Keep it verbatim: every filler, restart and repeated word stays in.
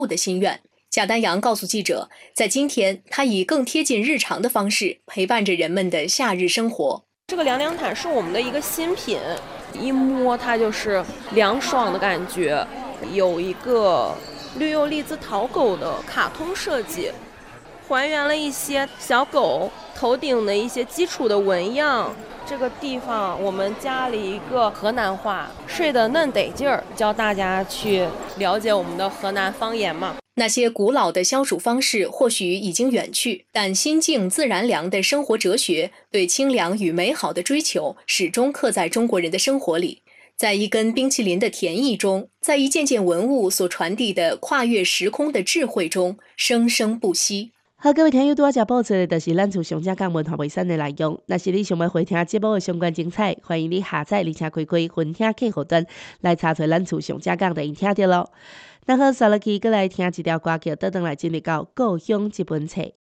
的心愿。贾丹阳告诉记者，在今天，他以更贴近日常的方式陪伴着人们的夏日生活。 这个凉凉毯是我们的一个新品，一摸它就是凉爽的感觉，有一个绿釉栗子陶狗的卡通设计，还原了一些小狗头顶的一些基础的纹样。这个地方我们加了一个河南话，睡得嫩得劲儿，教大家去了解我们的河南方言嘛。 那些古老的消暑方式或许已经远去，但心静自然凉的生活哲学，对清凉与美好的追求，始终刻在中国人的生活里。在一根冰淇淋的甜意中，在一件件文物所传递的跨越时空的智慧中，生生不息。 好，各位听友拄仔只播出的就是咱厝上正港文化卫生的内容。若是你想要回听节目的相关精彩，欢迎你下载而且开开分听客户端来查找咱厝上正港的音听到咯。那好，刷落去，过来听一条歌，叫倒转来进入到故乡这本册。